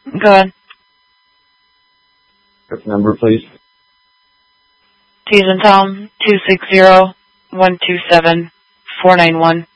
Go ahead. Number, please. T's and Tom, 260-127-491.